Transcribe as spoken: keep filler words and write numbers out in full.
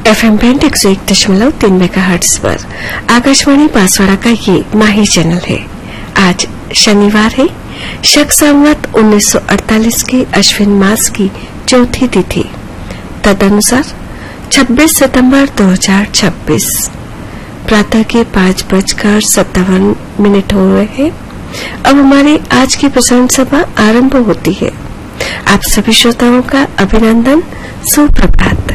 F M band एक सौ एक दशमलव तीन मेगाहर्ट्ज पर आकाशवाणी बांसवाड़ा का ये माही चैनल है। आज शनिवार है, शक संवत उन्नीस सौ अड़तालीस की अश्विन मास की चौथी तिथि, तदनुसार छब्बीस सितंबर दो हजार छब्बीस। प्रातः के पांच बजकर सत्तावन मिनट हो रहे हैं। अब हमारी आज की प्रसारण सभा आरंभ होती है। आप सभी श्रोताओं का अभिनंदन, सुप्रभात।